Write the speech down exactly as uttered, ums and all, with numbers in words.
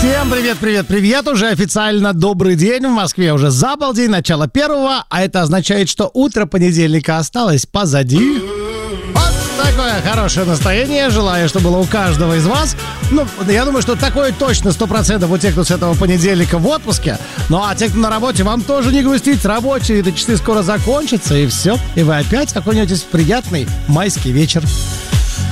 Всем привет, привет, привет! Уже официально добрый день в Москве, уже за полдень, начало первого, а это означает, что утро понедельника осталось позади. Вот такое хорошее настроение, желаю, чтобы было у каждого из вас. Ну, я думаю, что такое точно сто процентов у тех, кто с этого понедельника в отпуске. Ну, а те, кто на работе, вам тоже не грустить, рабочие эти часы скоро закончатся, и все. И вы опять окунетесь в приятный майский вечер.